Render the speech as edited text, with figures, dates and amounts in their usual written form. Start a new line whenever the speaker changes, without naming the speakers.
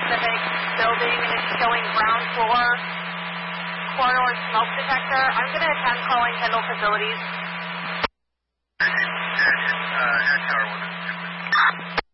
specific building, and it's showing ground floor corridor smoke detector. I'm going to attempt calling Kendall Facilities.
Tower 1.